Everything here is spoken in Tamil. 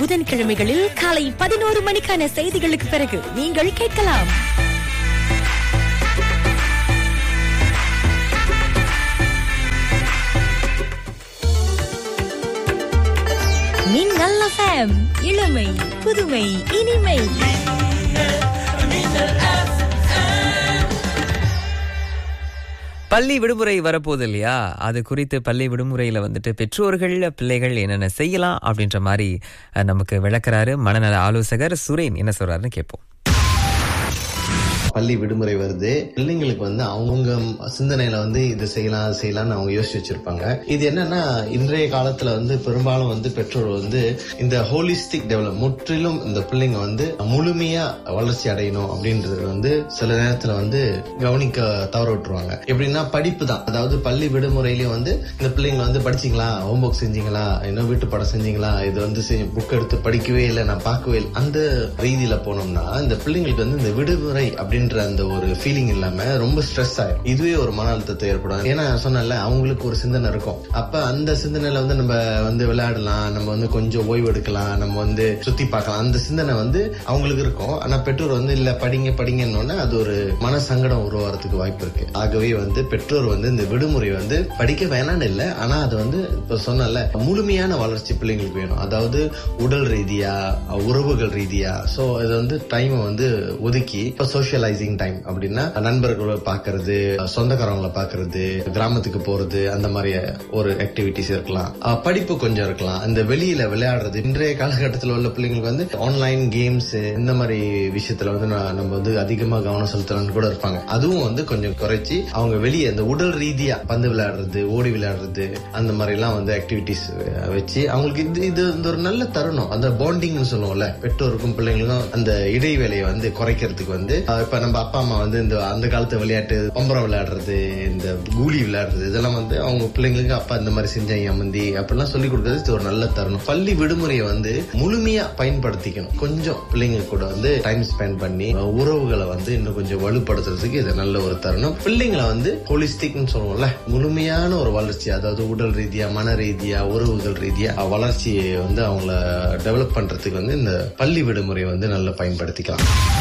புதன்கிழமைகளில் காலை 11 மணிக்கான செய்திகளுக்கு பிறகு நீங்கள் கேட்கலாம். மின்னல் FM, இளமை புதுமை இனிமை. பள்ளி விடுமுறை வரப்போகுது இல்லையா? அது குறித்து பள்ளி விடுமுறையில வந்துட்டு பெற்றோர்கள் பிள்ளைகள் என்னென்ன செய்யலாம் அப்படின்ற மாதிரி நமக்கு விளக்குறாரு மனநல ஆலோசகர் சுரேன். என்ன சொல்றாருன்னு கேட்போம். பள்ளி விடுமுறை வருது, பிள்ளைங்களுக்கு வந்து அவங்க சிந்தனையில வந்து இது செய்யலாம் அது செய்யலாம்னு அவங்க யோசிச்சு வச்சிருப்பாங்க. இது என்னன்னா, இன்றைய காலத்துல வந்து பெரும்பாலும் வந்து பெற்றோர் வந்து இந்த ஹோலிஸ்டிக் டெவலப், முற்றிலும் இந்த பிள்ளைங்க வந்து முழுமையா வளர்ச்சி அடையணும் அப்படின்றது வந்து சில நேரத்துல வந்து கவனிக்க தவற விட்டுருவாங்க. எப்படின்னா படிப்பு தான், அதாவது பள்ளி விடுமுறையிலயும் வந்து இந்த பிள்ளைங்க வந்து படிச்சீங்களா, ஹோம்ஒர்க் செஞ்சீங்களா, இன்னும் வீட்டு படம் செஞ்சீங்களா, இது வந்து புக் எடுத்து படிக்கவே இல்லை, நான் பார்க்கவே இல்லை, அந்த ரீதியில போனோம்னா இந்த பிள்ளைங்களுக்கு வந்து இந்த விடுமுறை அப்படின்னு அந்த ஒரு ஃபீலிங் இல்லாம ரொம்ப ஸ்ட்ரெஸ் ஆயிடும். இதுவே ஒரு மன அழுத்தத்தை ஏற்படும். ஏன்னா சொன்னல, அவங்களுக்கு ஒரு சிந்தனை இருக்கும். அப்ப அந்த சிந்தனையில வந்து நம்ம வந்து விளையாடலாம், நம்ம வந்து கொஞ்சம் ஓய்வு எடுக்கலாம், நம்ம வந்து சுத்தி பார்க்கலாம், அந்த சிந்தனை வந்து அவங்களுக்கு இருக்கும். ஆனா பெற்றோர் வந்து இல்ல படிங்க படிங்கன்னு அது ஒரு மன சங்கடம் உருவாகிறதுக்கு வாய்ப்பு இருக்கு. ஆகவே வந்து பெற்றோர் வந்து இந்த விடுமுறை வந்து படிக்க வேணான்னு இல்லை, ஆனா அது வந்து இப்ப சொன்னல முழுமையான வளர்ச்சி பிள்ளைங்களுக்கு வேணும். அதாவது உடல் ரீதியா, உறவுகள் ரீதியா. சோ இது வந்து டைமை வந்து ஒதுக்கி, இப்ப சோசியலைசிங் டைம் அப்படின்னா நண்பர்களை பாக்குறது, சொந்தக்காரங்களை பாக்குறது, கிராமத்துக்கு போறது, அந்த மாதிரி ஒரு ஆக்டிவிட்டிஸ் இருக்கலாம். படிப்பு கொஞ்சம் இருக்கலாம், இந்த வெளியில விளையாடுறது. இன்றைய காலகட்டத்தில் உள்ள பிள்ளைங்களுக்கு வந்து ஆன்லைன் கேம்ஸ் இந்த மாதிரி விஷயத்துல வந்து நம்ம வந்து அதிகமா கவனம் செலுத்தலாம்னு கூட இருப்பாங்க. அதுவும் வந்து கொஞ்சம் குறைச்சி அவங்க வெளியே இந்த உடல் ரீதியா பந்து விளையாடுறது, ஓடி விளையாடுறது, அந்த மாதிரி எல்லாம் வந்து ஆக்டிவிட்டிஸ் வச்சு அவங்களுக்கு இது ஒரு நல்ல தருணம். அந்த பாண்டிங்னு சொல்லுவோம்ல, பெற்றோருக்கும் பிள்ளைங்களுக்கும் அந்த இடைவேளையை வந்து குறைக்கிறதுக்கு வந்து இப்ப நம்ம அப்பா அம்மா வந்து இந்த அந்த காலத்து விளையாட்டு பம்பரம் விளையாடுறது, இந்த கூலி விளையாடுறது, இதெல்லாம் வந்து அவங்க பிள்ளைங்களுக்கு அப்பா இந்த மாதிரி செஞ்சாங்க அமந்தி அப்படிலாம் சொல்லி கொடுக்கறது ஒரு நல்ல தருணம். பள்ளி விடுமுறையை வந்து முழுமையா பயன்படுத்திக்கணும். கொஞ்சம் பிள்ளைங்க கூட வந்து டைம் ஸ்பெண்ட் பண்ணி உறவுகளை வந்து இன்னும் கொஞ்சம் வலுப்படுத்துறதுக்கு இது நல்ல ஒரு தருணம். பிள்ளைங்களை வந்து ஹோலிஸ்டிக்னு சொல்லுவோம்ல, முழுமையான ஒரு வளர்ச்சி, அதாவது உடல் ரீதியா, மன ரீதியா, உறவுகள் ரீதியா வளர்ச்சியை வந்து அவங்கள டெவலப் பண்றதுக்கு வந்து இந்த பள்ளி விடுமுறை வந்து நல்லா பயன்படுத்திக்கலாம்.